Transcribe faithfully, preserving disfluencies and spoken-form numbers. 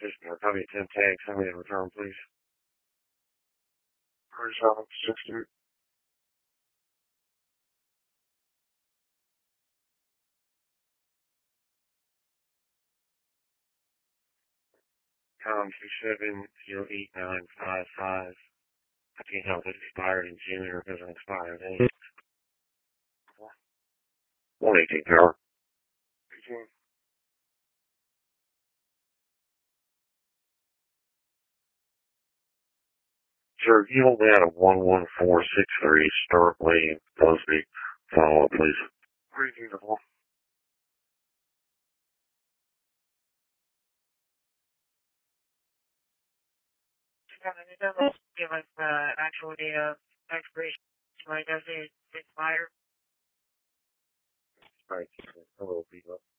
Just uh, copy ten tags. Send me a return, please. thirty-seven sixty. Com two seven zero eight nine five five. I can't help it. Expired in June or because it expired. Hey. one eighteen power. eighteen. Sir, you hold that at one one four six three Sturt Lane, Busby. Follow up, please. eighteen to four. Give us the actual date of expiration. Like, does it expire? Right. Hello, people.